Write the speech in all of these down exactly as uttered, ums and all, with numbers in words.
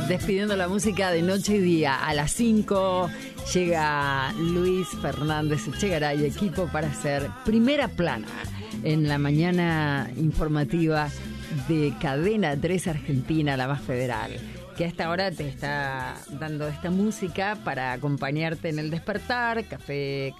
Despidiendo la música de noche y día. A las cinco llega Luis Fernández Echegaray y equipo para hacer Primera Plana en la mañana informativa de Cadena tres Argentina, la más federal, que a esta hora te está dando esta música para acompañarte en el despertar, café,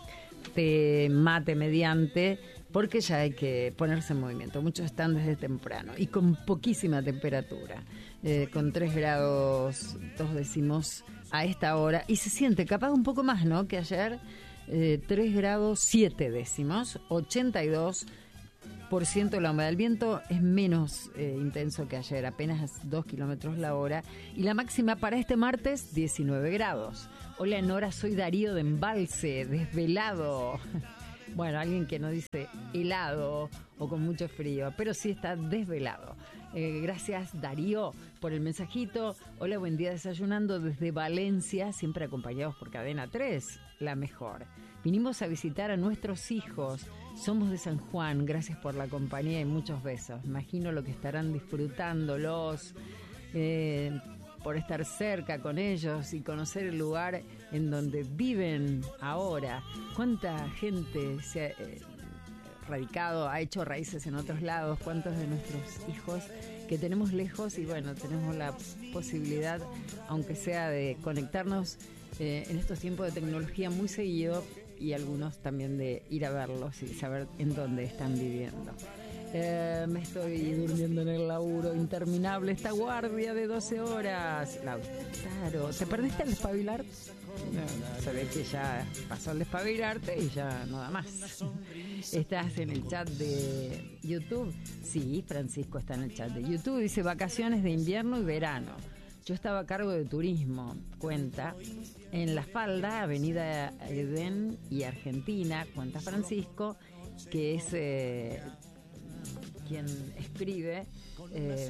té, mate mediante, porque ya hay que ponerse en movimiento. Muchos están desde temprano y con poquísima temperatura, eh, con tres grados dos décimos a esta hora, y se siente capaz un poco más, ¿no?, que ayer, eh, tres grados siete décimos, ochenta y dos por ciento de la humedad. El viento es menos eh, intenso que ayer, apenas dos kilómetros la hora, y la máxima para este martes, diecinueve grados. Hola Nora, soy Darío de Embalse, desvelado. Bueno, alguien que no dice helado o con mucho frío, pero sí está desvelado. Eh, gracias Darío por el mensajito. Hola, buen día, desayunando desde Valencia, siempre acompañados por Cadena tres, la mejor. Vinimos a visitar a nuestros hijos, somos de San Juan, gracias por la compañía y muchos besos. Imagino lo que estarán disfrutándolos, eh, por estar cerca con ellos y conocer el lugar en donde viven ahora. ¿Cuánta gente se ha eh, radicado, ha hecho raíces en otros lados? ¿Cuántos de nuestros hijos que tenemos lejos? Y bueno, tenemos la posibilidad, aunque sea de conectarnos eh, en estos tiempos de tecnología muy seguido, y algunos también de ir a verlos y saber en dónde están viviendo. Eh, me estoy durmiendo en el laburo, interminable esta guardia de doce horas. Lautaro, ¿te perdiste el despabilarte? No, se ve que ya pasó el despabilarte y ya no da más. ¿Estás en el chat de YouTube? Sí, Francisco está en el chat de YouTube. Dice vacaciones de invierno y verano. Yo estaba a cargo de turismo, cuenta, en La Falda, Avenida Edén y Argentina, cuenta Francisco, que es eh, quien escribe, eh,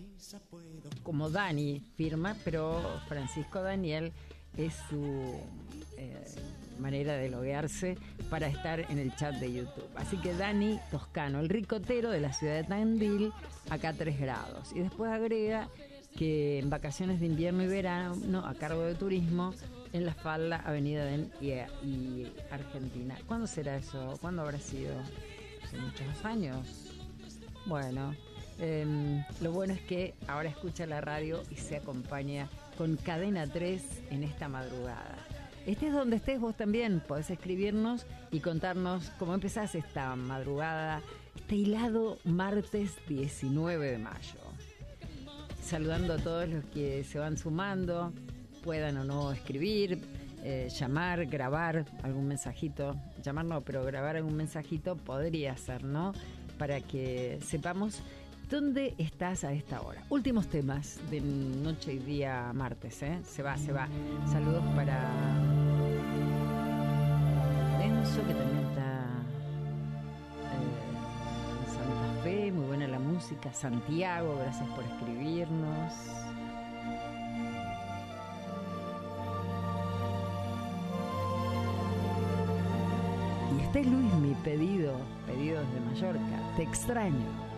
como Dani firma, pero Francisco Daniel es su eh, manera de loguearse para estar en el chat de YouTube. Así que Dani Toscano, el ricotero de la ciudad de Tandil, acá tres grados. Y después agrega que en vacaciones de invierno y verano, no, a cargo de turismo, en La Falda, Avenida Den y, y Argentina. ¿Cuándo será eso? ¿Cuándo habrá sido? Hace muchos años. Bueno, eh, lo bueno es que ahora escucha la radio y se acompaña con Cadena tres en esta madrugada. Estés donde estés vos también, podés escribirnos y contarnos cómo empezás esta madrugada, este hilado martes diecinueve de mayo. Saludando a todos los que se van sumando, puedan o no escribir, eh, llamar, grabar algún mensajito. Llamar no, pero grabar algún mensajito podría ser, ¿no? Para que sepamos dónde estás a esta hora. Últimos temas de noche y día martes, ¿eh? Se va, se va. Saludos para Lorenzo, que también está eh, en Santa Fe. Muy buena la música. Santiago, gracias por escribirnos. Y este es Luis, mi pedido, pedido desde Mallorca. Te extraño.